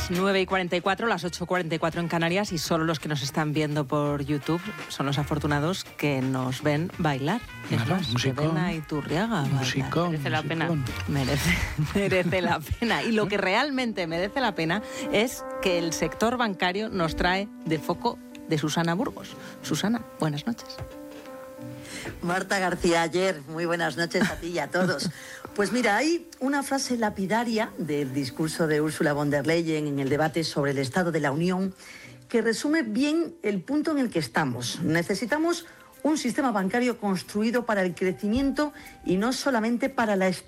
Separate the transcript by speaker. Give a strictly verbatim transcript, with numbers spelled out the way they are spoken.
Speaker 1: Las nueve y cuarenta y cuatro, las ocho y cuarenta y cuatro en Canarias, y solo los que nos están viendo por YouTube son los afortunados que nos ven bailar. Es
Speaker 2: Claro,
Speaker 1: más,
Speaker 2: musicón,
Speaker 1: que ven a Iturriaga bailar.
Speaker 2: Musicón,
Speaker 3: Merece la pena.
Speaker 1: Merece, merece la pena. Y lo que realmente merece la pena es que el sector bancario nos trae de foco de Susana Burgos. Susana, buenas noches.
Speaker 4: Marta García Aller, muy buenas noches a ti y a todos. Pues mira, hay una frase lapidaria del discurso de Ursula von der Leyen en el debate sobre el Estado de la Unión que resume bien el punto en el que estamos. Necesitamos un sistema bancario construido para el crecimiento y no solamente para la estabilidad.